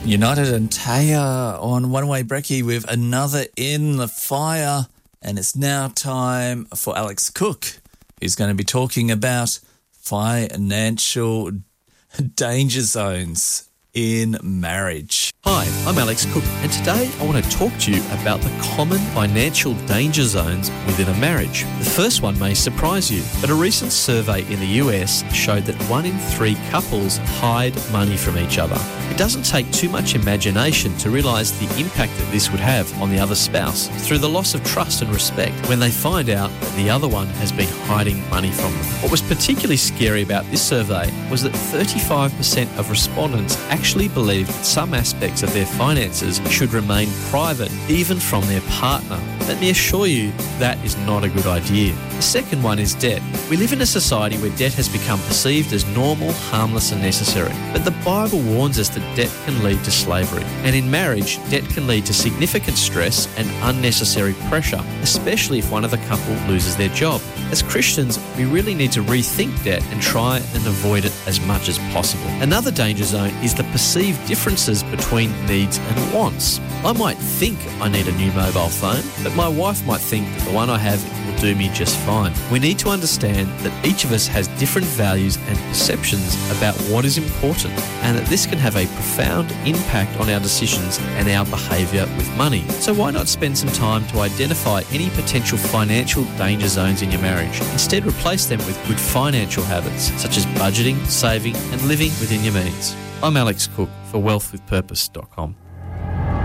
United and Taya on One Way Brekkie with another in the fire. And it's now time for Alex Cook, who's going to be talking about financial danger zones in marriage. Hi, I'm Alex Cook, and today I want to talk to you about the common financial danger zones within a marriage. The first one may surprise you, but a recent survey in the US showed that 1 in 3 couples hide money from each other. It doesn't take too much imagination to realise the impact that this would have on the other spouse through the loss of trust and respect when they find out that the other one has been hiding money from them. What was particularly scary about this survey was that 35% of respondents actually believed that some aspects of their finances should remain private, even from their partner. Let me assure you, that is not a good idea. The second one is debt. We live in a society where debt has become perceived as normal, harmless and necessary. But the Bible warns us that debt can lead to slavery. And in marriage, debt can lead to significant stress and unnecessary pressure, especially if one of the couple loses their job. As Christians, we really need to rethink debt and try and avoid it as much as possible. Another danger zone is the perceived differences between needs and wants. I might think I need a new mobile phone, but my wife might think that the one I have will do me just fine. We need to understand that each of us has different values and perceptions about what is important, and that this can have a profound impact on our decisions and our behaviour with money. So why not spend some time to identify any potential financial danger zones in your marriage? Instead, replace them with good financial habits, such as budgeting, saving and living within your means. I'm Alex Cook for wealthwithpurpose.com.